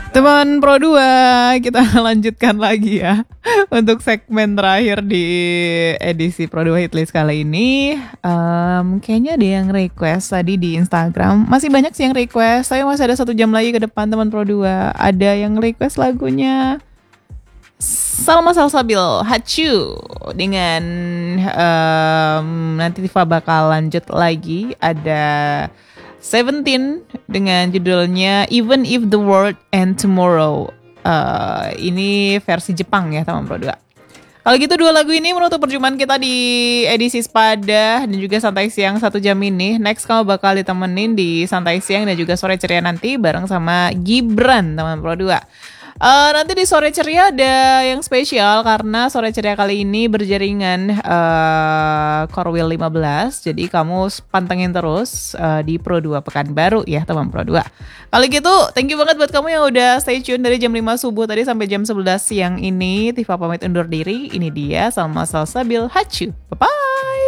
Teman Pro 2, kita lanjutkan lagi ya untuk segmen terakhir di edisi Pro 2 Hitlist kali ini. Kayaknya ada yang request tadi di Instagram. Masih banyak sih yang request, tapi masih ada 1 jam lagi ke depan teman Pro 2. Ada yang request lagunya Salma Salsabil Hachu dengan nanti Tifa bakal lanjut lagi. Ada Seventeen dengan judulnya Even If the World End Tomorrow. Ini versi Jepang ya teman Pro 2. Kalau gitu 2 lagu ini menutup perjumpaan kita di edisi Sepada dan juga Santai Siang 1 jam ini. Next kamu bakal ditemenin di Santai Siang dan juga Sore Ceria nanti bareng sama Gibran teman Pro 2. Nanti di Sore Ceria ada yang spesial karena Sore Ceria kali ini berjaringan Korwil 15. Jadi kamu pantengin terus di Pro 2 Pekanbaru ya teman Pro 2. Kali gitu thank you banget buat kamu yang udah stay tune dari jam 5 subuh tadi sampai jam 11 siang ini. Tifa pamit undur diri. Ini dia Salma Salsabil Hachu. Bye-bye.